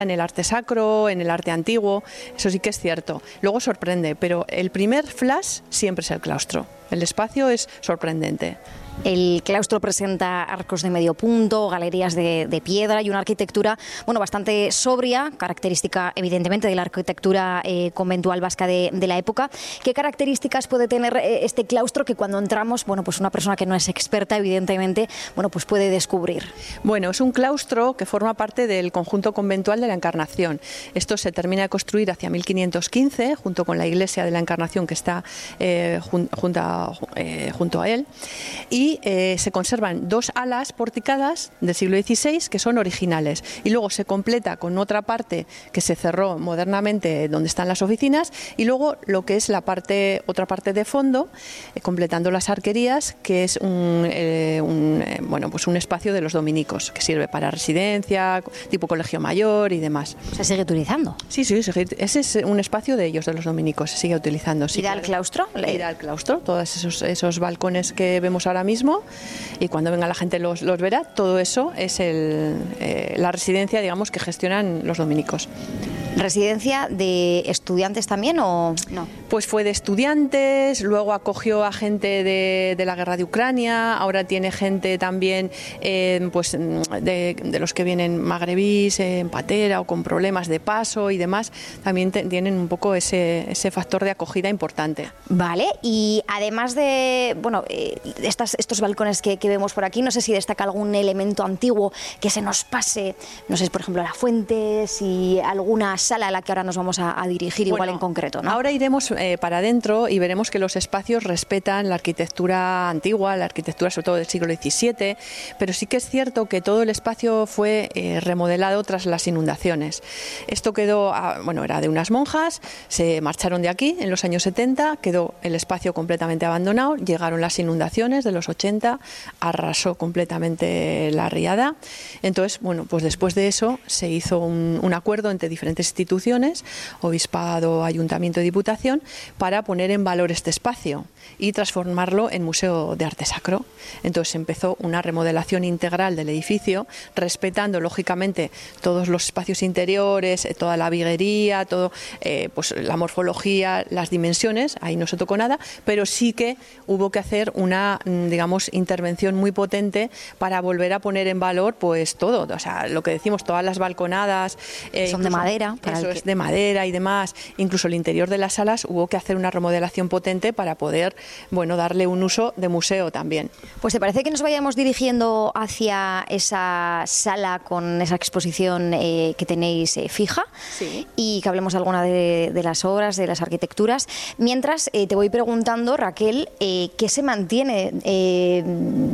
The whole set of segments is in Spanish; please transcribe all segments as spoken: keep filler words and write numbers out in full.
en el arte sacro, en el arte antiguo, eso sí que es cierto. Luego sorprende, pero el primer flash siempre es el claustro. El espacio es sorprendente. El claustro presenta arcos de medio punto, galerías de, de piedra y una arquitectura bueno, bastante sobria, característica evidentemente de la arquitectura eh, conventual vasca de, de la época. ¿Qué características puede tener eh, este claustro que cuando entramos, bueno, pues una persona que no es experta evidentemente, bueno, pues puede descubrir? Bueno, es un claustro que forma parte del conjunto conventual de la Encarnación. Esto se termina de construir hacia mil quinientos quince, junto con la iglesia de la Encarnación que está eh, jun, junta, eh, junto a él. Y Y eh, se conservan dos alas porticadas del siglo dieciséis que son originales y luego se completa con otra parte que se cerró modernamente donde están las oficinas y luego lo que es la parte otra parte de fondo eh, completando las arquerías que es un, eh, un, eh, bueno, pues un espacio de los dominicos que sirve para residencia, tipo colegio mayor y demás. ¿Se sigue utilizando? Sí, sí, ese es un espacio de ellos, de los dominicos, se sigue utilizando. Sí, ¿Y da al claustro? Y da al claustro, todos esos, esos balcones que vemos ahora mismo. Mismo, y cuando venga la gente los, los verá. Todo eso es el, eh, la residencia, digamos, que gestionan los dominicos. ¿Residencia de estudiantes también o no? Pues fue de estudiantes, luego acogió a gente de, de la guerra de Ucrania, ahora tiene gente también eh, pues de, de los que vienen magrebís, eh, en patera o con problemas de paso y demás, también te, tienen un poco ese, ese factor de acogida importante. Vale, y además de bueno eh, estas, estos balcones que, que vemos por aquí, no sé si destaca algún elemento antiguo que se nos pase, no sé, por ejemplo la fuente, si alguna sala a la que ahora nos vamos a, a dirigir igual bueno, en concreto, ¿no? Ahora iremos eh, para adentro y veremos que los espacios respetan la arquitectura antigua, la arquitectura sobre todo del siglo diecisiete, pero sí que es cierto que todo el espacio fue eh, remodelado tras las inundaciones. Esto quedó, a, bueno, era de unas monjas, se marcharon de aquí en los años setenta, quedó el espacio completamente abandonado, llegaron las inundaciones de los ochenta, arrasó completamente la riada. Entonces, bueno, pues después de eso se hizo un, un acuerdo entre diferentes instituciones, obispado, ayuntamiento y diputación, para poner en valor este espacio y transformarlo en museo de arte sacro. Entonces empezó una remodelación integral del edificio, respetando lógicamente todos los espacios interiores, toda la viguería, todo, eh, pues la morfología, las dimensiones, ahí no se tocó nada, pero sí que hubo que hacer una, digamos, intervención muy potente para volver a poner en valor pues todo, o sea, lo que decimos, todas las balconadas. Eh, Son incluso, de madera. Para eso es de madera y demás, incluso el interior de las salas hubo que hacer una remodelación potente para poder, bueno, darle un uso de museo también. Pues ¿te parece que nos vayamos dirigiendo hacia esa sala con esa exposición eh, que tenéis eh, fija? Sí. Y que hablemos alguna de, de las obras, de las arquitecturas. Mientras eh, te voy preguntando, Raquel, eh, ¿qué se mantiene, eh,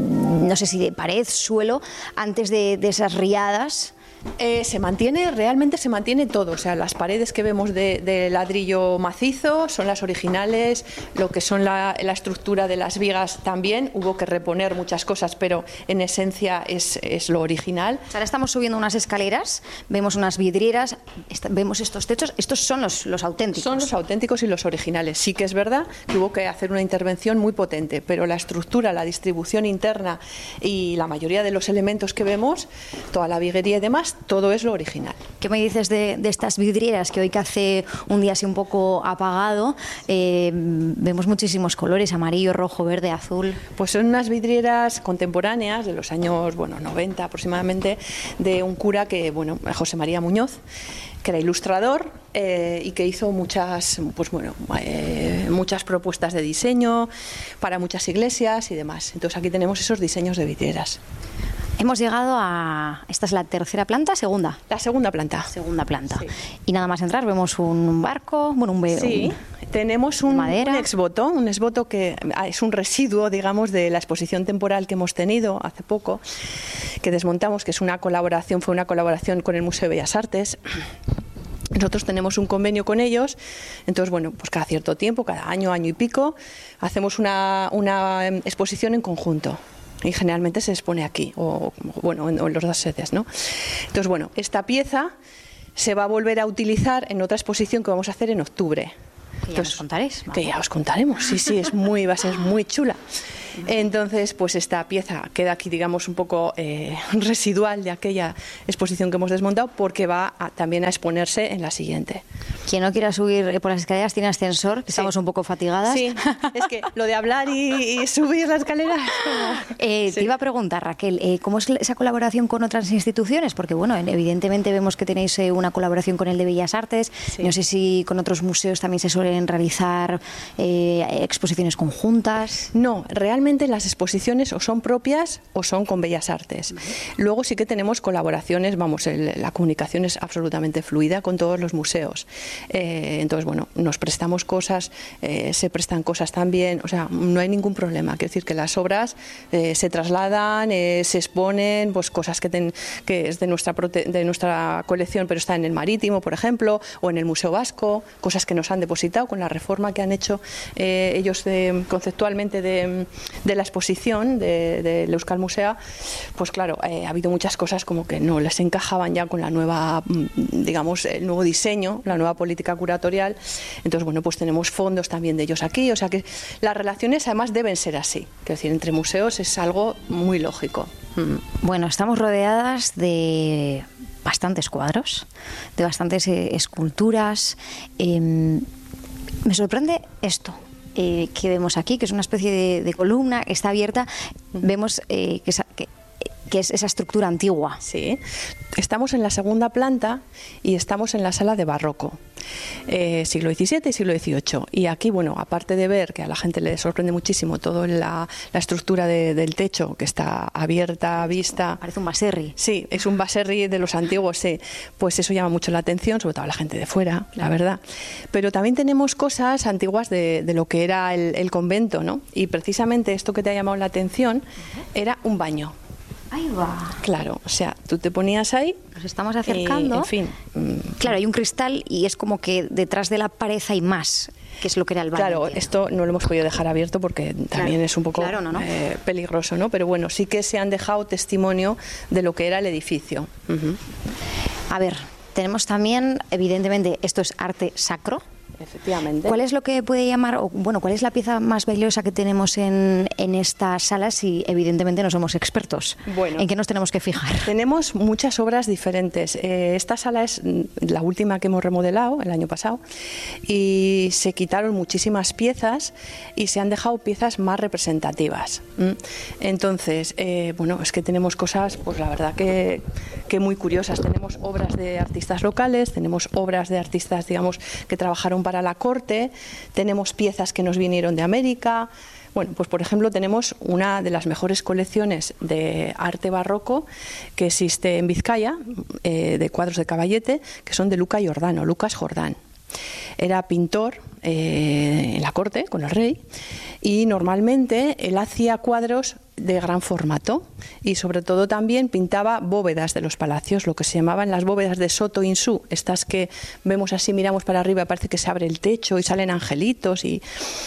no sé si de pared, suelo, antes de, de esas riadas? Eh, se mantiene, realmente se mantiene todo, o sea, las paredes que vemos de, de ladrillo macizo son las originales, lo que son la, la estructura de las vigas también, hubo que reponer muchas cosas, pero en esencia es, es lo original. O sea, ahora estamos subiendo unas escaleras, vemos unas vidrieras, vemos estos techos, estos son los, los auténticos. Son los auténticos y los originales, sí que es verdad que hubo que hacer una intervención muy potente, pero la estructura, la distribución interna y la mayoría de los elementos que vemos, toda la viguería y demás, todo es lo original. ¿Qué me dices de, de estas vidrieras que hoy que hace un día así un poco apagado, eh, vemos muchísimos colores, amarillo, rojo, verde, azul? Pues son unas vidrieras contemporáneas de los años, bueno, noventa aproximadamente, de un cura que, bueno, José María Muñoz, que era ilustrador eh, y que hizo muchas, pues bueno, eh, muchas propuestas de diseño para muchas iglesias y demás. Entonces aquí tenemos esos diseños de vidrieras. Hemos llegado a... ¿Esta es la tercera planta? ¿Segunda? La segunda planta. Segunda planta. Sí. Y nada más entrar vemos un barco, bueno, un... Sí, un, tenemos un, un exvoto, un exvoto que es un residuo, digamos, de la exposición temporal que hemos tenido hace poco, que desmontamos, que es una colaboración, fue una colaboración con el Museo de Bellas Artes. Nosotros tenemos un convenio con ellos, entonces, bueno, pues cada cierto tiempo, cada año, año y pico, hacemos una, una exposición en conjunto. Y generalmente se expone aquí, o bueno, en, en las dos sedes, ¿no? Entonces, bueno, esta pieza se va a volver a utilizar en otra exposición que vamos a hacer en octubre. Que ya Entonces, os contaréis. Que ya os contaremos, sí, sí, es muy, va a ser muy chula. Entonces, pues esta pieza queda aquí, digamos, un poco eh, residual de aquella exposición que hemos desmontado, porque va a, también a exponerse en la siguiente. Quien no quiera subir por las escaleras tiene ascensor, que sí. Estamos un poco fatigadas. Sí, es que lo de hablar y, y subir la escalera es como... Eh, sí. Te iba a preguntar, Raquel, eh, ¿cómo es esa colaboración con otras instituciones? Porque, bueno, evidentemente vemos que tenéis eh, una colaboración con el de Bellas Artes. Sí. No sé si con otros museos también se suelen realizar eh, exposiciones conjuntas. No, realmente las exposiciones o son propias o son con Bellas Artes. Uh-huh. Luego sí que tenemos colaboraciones, vamos, el, la comunicación es absolutamente fluida con todos los museos. Eh, entonces, bueno, nos prestamos cosas, eh, se prestan cosas también, o sea, no hay ningún problema. Quiero decir que las obras eh, se trasladan, eh, se exponen, pues cosas que, ten, que es de nuestra, prote de nuestra colección, pero está en el Marítimo, por ejemplo, o en el Museo Vasco, cosas que nos han depositado con la reforma que han hecho eh, ellos de, conceptualmente de, de la exposición del de, de Euskal Musea, pues claro, eh, ha habido muchas cosas como que no les encajaban ya con la nueva, digamos, el nuevo diseño, la nueva política curatorial. Entonces, bueno, pues tenemos fondos también de ellos aquí, o sea que las relaciones además deben ser así, quiero decir, entre museos es algo muy lógico. Bueno, estamos rodeadas de bastantes cuadros, de bastantes eh, esculturas. Eh, me sorprende esto eh, que vemos aquí, que es una especie de, de columna que está abierta. Vemos eh, que, que que es esa estructura antigua. Sí, estamos en la segunda planta y estamos en la sala de barroco, eh, siglo diecisiete y siglo dieciocho. Y aquí, bueno, aparte de ver que a la gente le sorprende muchísimo toda la, la estructura de, del techo, que está abierta, vista. Parece un baserri. Sí, es un baserri de los antiguos, sí. Pues eso llama mucho la atención, sobre todo a la gente de fuera, claro. La verdad. Pero también tenemos cosas antiguas de, de lo que era el, el convento, ¿no? Y precisamente esto que te ha llamado la atención uh-huh. era un baño. Ahí va. Claro, o sea, tú te ponías ahí. Nos estamos acercando. Y, en fin. Claro, hay un cristal y es como que detrás de la pared hay más, que es lo que era el baño. Claro, esto no lo hemos podido dejar abierto porque también claro, es un poco claro, no, no. Eh, peligroso, ¿no? Pero bueno, sí que se han dejado testimonio de lo que era el edificio. Uh-huh. A ver, tenemos también, evidentemente, esto es arte sacro. Efectivamente. ¿Cuál es lo que puede llamar, o, bueno, cuál es la pieza más valiosa que tenemos en, en esta sala si evidentemente no somos expertos? Bueno, ¿en qué nos tenemos que fijar? Tenemos muchas obras diferentes. Eh, esta sala es la última que hemos remodelado el año pasado y se quitaron muchísimas piezas y se han dejado piezas más representativas. ¿Mm? Entonces, eh, bueno, es que tenemos cosas, pues la verdad que, que muy curiosas. Tenemos obras de artistas locales, tenemos obras de artistas, digamos, que trabajaron para la corte, tenemos piezas que nos vinieron de América. Bueno, pues por ejemplo tenemos una de las mejores colecciones de arte barroco que existe en Vizcaya, eh, de cuadros de Caballete, que son de Luca Jordano, Lucas Jordán. Era pintor eh, en la corte con el rey y normalmente él hacía cuadros de gran formato y sobre todo también pintaba bóvedas de los palacios, lo que se llamaban las bóvedas de Soto Insú, estas que vemos así, miramos para arriba, parece que se abre el techo y salen angelitos y,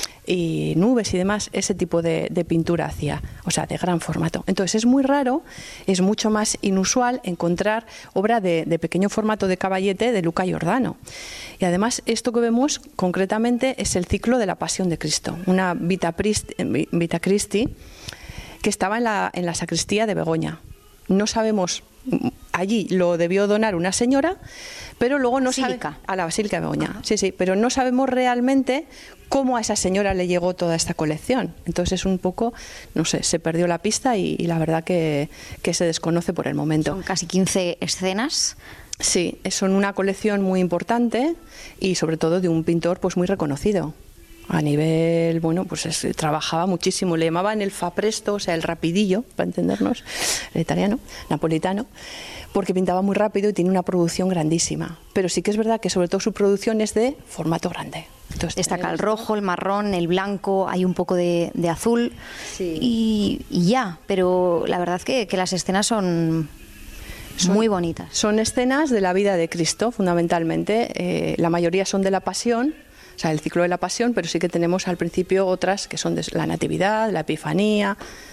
y nubes y demás, ese tipo de, de pintura hacía, o sea, de gran formato. Entonces es muy raro, es mucho más inusual encontrar obra de, de pequeño formato de Caballete de Luca Jordano. Y además esto que vemos concretamente es el ciclo de la Pasión de Cristo, una Vita Christi que estaba en la, en la sacristía de Begoña. No sabemos, allí lo debió donar una señora, pero luego no sabe a la Basílica de Begoña. Sí, sí, pero no sabemos realmente cómo a esa señora le llegó toda esta colección. Entonces es un poco, no sé, se perdió la pista y, y la verdad que, que se desconoce por el momento. Son casi quince escenas. Sí, son una colección muy importante y sobre todo de un pintor pues muy reconocido. A nivel, bueno, pues es, trabajaba muchísimo, le llamaban el fa presto, o sea, el rapidillo, para entendernos, el italiano, napolitano, porque pintaba muy rápido y tiene una producción grandísima. Pero sí que es verdad que sobre todo su producción es de formato grande. Entonces, destaca el rojo, el marrón, el blanco, hay un poco de, de azul sí. y, y ya, pero la verdad que, que las escenas son... Son, muy bonitas. Son escenas de la vida de Cristo, fundamentalmente. Eh, la mayoría son de la Pasión, o sea, el ciclo de la Pasión, pero sí que tenemos al principio otras que son de la Natividad, la Epifanía.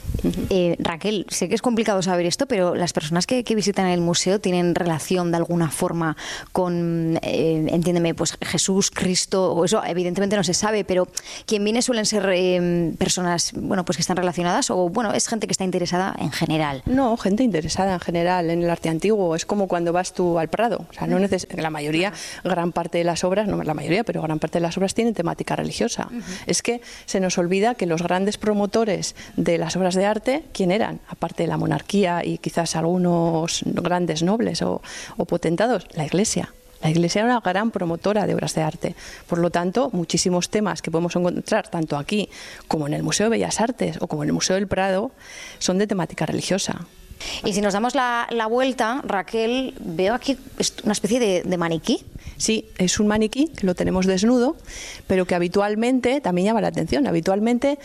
Eh, Raquel, sé que es complicado saber esto, pero las personas que, que visitan el museo tienen relación de alguna forma con, eh, entiéndeme, pues Jesús, Cristo, o eso evidentemente no se sabe, pero quien viene suelen ser eh, personas, bueno, pues que están relacionadas, o bueno, es gente que está interesada en general. No, gente interesada en general en el arte antiguo. Es como cuando vas tú al Prado. O sea, no neces- la mayoría, gran parte de las obras, no la mayoría, pero gran parte de las obras tienen temática religiosa. Uh-huh. Es que se nos olvida que los grandes promotores de las obras de arte, ¿quién eran? Aparte de la monarquía y quizás algunos grandes nobles o, o potentados, la Iglesia. La Iglesia era una gran promotora de obras de arte. Por lo tanto, muchísimos temas que podemos encontrar tanto aquí como en el Museo de Bellas Artes o como en el Museo del Prado son de temática religiosa. Y si nos damos la, la vuelta, Raquel, veo aquí una especie de, de maniquí. Sí, es un maniquí que lo tenemos desnudo, pero que habitualmente, también llama la atención, habitualmente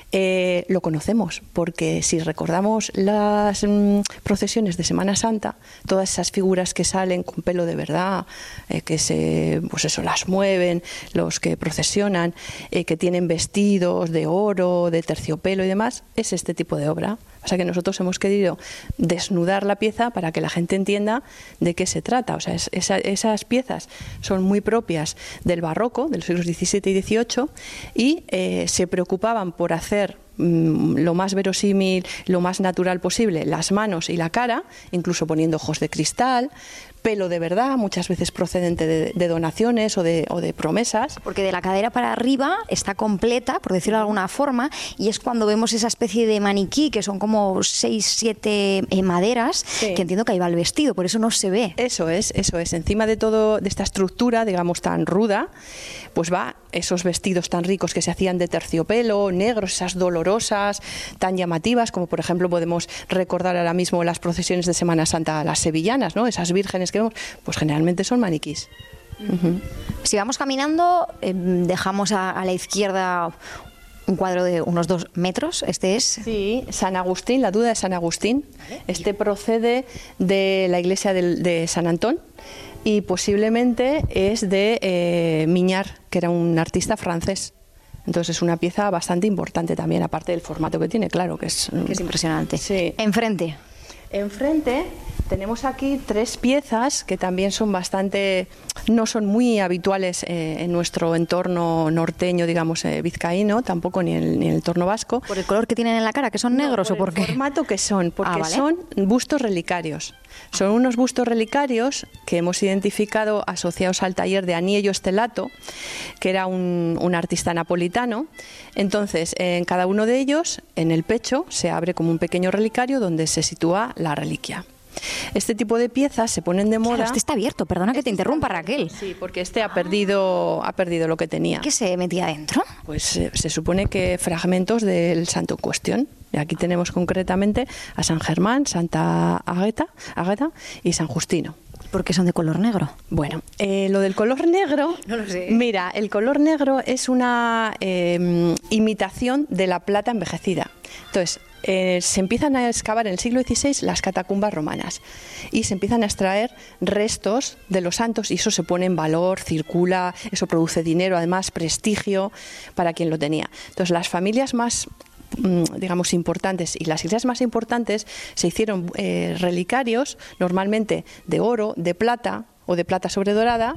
eh, lo conocemos, porque si recordamos las mm, procesiones de Semana Santa, todas esas figuras que salen con pelo de verdad, eh, que se, pues eso, las mueven, los que procesionan, eh, que tienen vestidos de oro, de terciopelo y demás, es este tipo de obra. O sea que nosotros hemos querido desnudar la pieza para que la gente entienda de qué se trata. O sea, es, esa, esas piezas son muy propias del barroco, de los siglos diecisiete y dieciocho, y eh, se preocupaban por hacer mmm, lo más verosímil, lo más natural posible, las manos y la cara, incluso poniendo ojos de cristal, pelo de verdad, muchas veces procedente de, de donaciones o de, o de promesas. Porque de la cadera para arriba está completa, por decirlo de alguna forma, y es cuando vemos esa especie de maniquí, que son como seis, siete eh, maderas, sí, que entiendo que ahí va el vestido, por eso no se ve. Eso es, eso es. Encima de todo, de esta estructura, digamos, tan ruda, pues va esos vestidos tan ricos que se hacían de terciopelo, negros, esas dolorosas, tan llamativas, como por ejemplo podemos recordar ahora mismo las procesiones de Semana Santa, las sevillanas, ¿no? Esas vírgenes que vemos, pues generalmente son maniquís. Uh-huh. Si vamos caminando, eh, dejamos a, a la izquierda un cuadro de unos dos metros. Este es... Sí, San Agustín, la duda de San Agustín. Este procede de la iglesia de, de San Antón y posiblemente es de eh, Mignard, que era un artista francés. Entonces es una pieza bastante importante también, aparte del formato que tiene, claro, que es... Que es impresionante. Sí. Enfrente. Enfrente tenemos aquí tres piezas que también son bastante, no son muy habituales eh, en nuestro entorno norteño, digamos, eh, vizcaíno, tampoco ni en, ni en el entorno vasco. ¿Por el color que tienen en la cara, que son no, negros por o por el qué? El formato que son, porque ah, ¿vale? son bustos relicarios. Son unos bustos relicarios que hemos identificado asociados al taller de Aniello Stellato, que era un, un artista napolitano. Entonces, en cada uno de ellos, en el pecho, se abre como un pequeño relicario donde se sitúa la reliquia. Este tipo de piezas se ponen de moda. Claro, este está abierto, perdona que este te interrumpa, Raquel. Sí, porque este ha perdido, ha perdido lo que tenía. ¿Qué se metía dentro? Pues eh, se supone que fragmentos del santo en cuestión. Y aquí tenemos concretamente a San Germán, Santa Águeda, Águeda y San Justino. ¿Por qué son de color negro? Bueno, eh, lo del color negro, no lo sé. Mira, el color negro es una eh, imitación de la plata envejecida. Entonces, eh, se empiezan a excavar en el siglo dieciséis las catacumbas romanas y se empiezan a extraer restos de los santos y eso se pone en valor, circula, eso produce dinero, además prestigio para quien lo tenía. Entonces, las familias más digamos importantes y las iglesias más importantes se hicieron eh, relicarios normalmente de oro, de plata o de plata sobredorada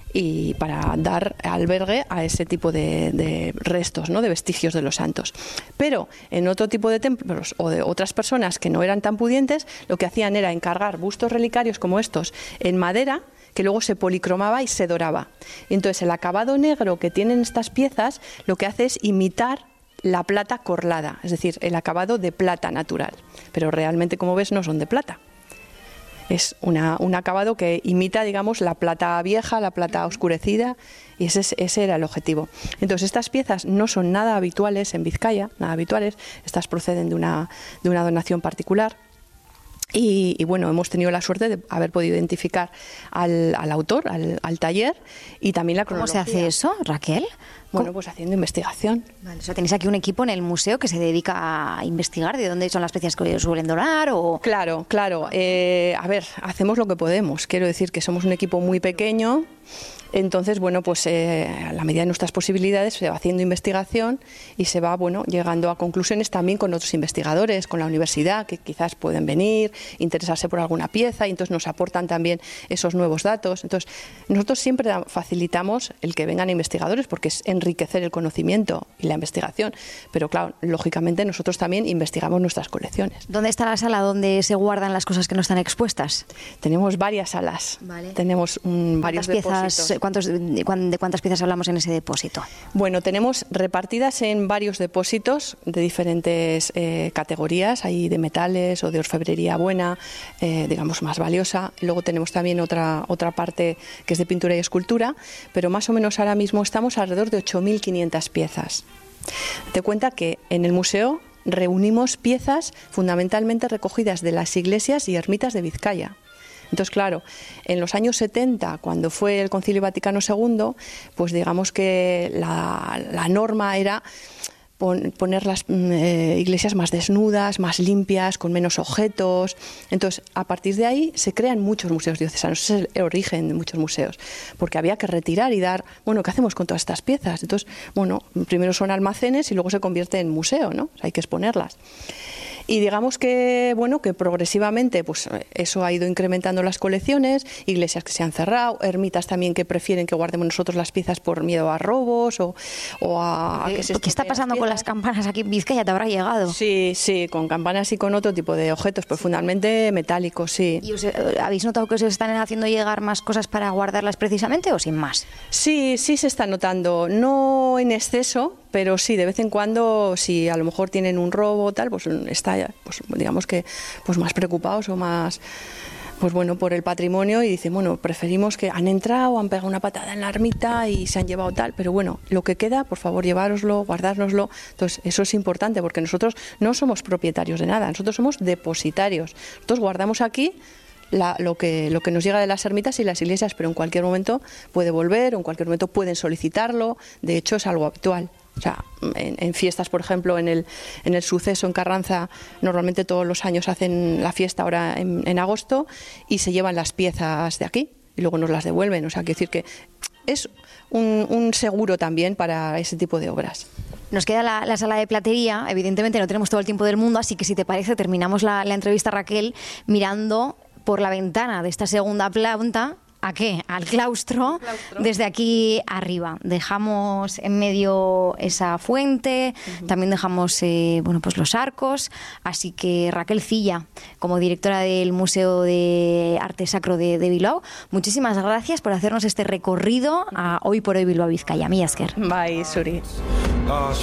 y para dar albergue a ese tipo de, de restos, ¿no? De vestigios de los santos. Pero en otro tipo de templos o de otras personas que no eran tan pudientes, lo que hacían era encargar bustos relicarios como estos en madera que luego se policromaba y se doraba. Y entonces el acabado negro que tienen estas piezas lo que hace es imitar la plata corlada, es decir, el acabado de plata natural. Pero realmente, como ves, no son de plata. Es una, un acabado que imita, digamos, la plata vieja, la plata oscurecida, y ese, ese era el objetivo. Entonces, estas piezas no son nada habituales en Vizcaya, nada habituales. Estas proceden de una, de una donación particular. Y, y bueno, hemos tenido la suerte de haber podido identificar al, al autor, al, al taller y también la cronología. ¿Cómo se hace eso, Raquel? Bueno, pues haciendo investigación. Vale, o sea, tenéis aquí un equipo en el museo que se dedica a investigar de dónde son las especies que suelen donar o... Claro, claro. Eh, a ver, hacemos lo que podemos. Quiero decir que somos un equipo muy pequeño. Entonces, bueno, pues eh, a la medida de nuestras posibilidades se va haciendo investigación y se va, bueno, llegando a conclusiones también con otros investigadores, con la universidad, que quizás pueden venir, interesarse por alguna pieza y entonces nos aportan también esos nuevos datos. Entonces, nosotros siempre facilitamos el que vengan investigadores porque es enriquecer el conocimiento y la investigación, pero claro, lógicamente nosotros también investigamos nuestras colecciones. ¿Dónde está la sala donde se guardan las cosas que no están expuestas? Tenemos varias salas, vale. Tenemos um, varios piezas, depósitos. ¿cuántos, ¿De cuántas piezas hablamos en ese depósito? Bueno, tenemos repartidas en varios depósitos de diferentes eh, categorías, hay de metales o de orfebrería buena, eh, digamos más valiosa. Luego tenemos también otra, otra parte que es de pintura y escultura, pero más o menos ahora mismo estamos alrededor de ocho mil quinientas piezas. Te cuenta que en el museo reunimos piezas fundamentalmente recogidas de las iglesias y ermitas de Vizcaya. Entonces, claro, en los años setenta, cuando fue el Concilio Vaticano segundo, pues digamos que la, la norma era pon, poner las eh, iglesias más desnudas, más limpias, con menos objetos. Entonces, a partir de ahí se crean muchos museos diocesanos. Ese es el origen de muchos museos, porque había que retirar y dar, bueno, ¿qué hacemos con todas estas piezas? Entonces, bueno, primero son almacenes y luego se convierte en museo, ¿no? O sea, hay que exponerlas. Y digamos que, bueno, que progresivamente pues eso ha ido incrementando las colecciones, iglesias que se han cerrado, ermitas también que prefieren que guardemos nosotros las piezas por miedo a robos o, o a, a que se ¿Qué está pasando con las campanas aquí en Vizcaya? ¿Te habrá llegado? Sí, sí, con campanas y con otro tipo de objetos, pero fundamentalmente metálicos, sí. ¿Y os, habéis notado que os están haciendo llegar más cosas para guardarlas precisamente o sin más? Sí, sí se está notando, no en exceso, pero sí, de vez en cuando, si a lo mejor tienen un robo o tal, pues está, pues, digamos que pues más preocupados o más, pues bueno, por el patrimonio y dicen, bueno, preferimos que han entrado, han pegado una patada en la ermita y se han llevado tal, pero bueno, lo que queda, por favor, llevároslo, guardárnoslo. Entonces, eso es importante porque nosotros no somos propietarios de nada, nosotros somos depositarios. Nosotros guardamos aquí La, lo, que, lo que nos llega de las ermitas y las iglesias, pero en cualquier momento puede volver, o en cualquier momento pueden solicitarlo, de hecho es algo habitual. O sea, en, en fiestas, por ejemplo, en el, en el Suceso en Carranza, normalmente todos los años hacen la fiesta ahora en, en agosto y se llevan las piezas de aquí y luego nos las devuelven. O sea, quiero decir que es un, un seguro también para ese tipo de obras. Nos queda la, la sala de platería, evidentemente no tenemos todo el tiempo del mundo, así que si te parece terminamos la, la entrevista, Raquel, mirando por la ventana de esta segunda planta. ¿A qué? Al claustro, claustro, desde aquí arriba. Dejamos en medio esa fuente, uh-huh. También dejamos eh, bueno, pues los arcos. Así que Raquel Cilla, como directora del Museo de Arte Sacro de, de Bilbao, muchísimas gracias por hacernos este recorrido a Hoy por Hoy Bilbao Vizcaya. Mila esker. Bai, zuri.